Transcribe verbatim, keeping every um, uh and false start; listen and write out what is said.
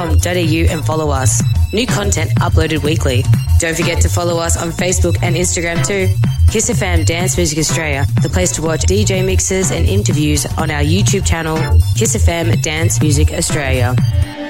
com dot a u and follow us. New content uploaded weekly. Don't forget to follow us on Facebook and Instagram too. Kiss F M Dance Music Australia, the place to watch D J mixes and interviews on our YouTube channel, Kiss F M Dance Music Australia.